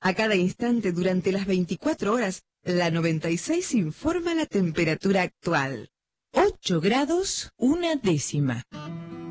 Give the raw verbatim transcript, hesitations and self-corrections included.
A cada instante durante las veinticuatro horas, la noventa y seis informa la temperatura actual. ocho grados, una décima.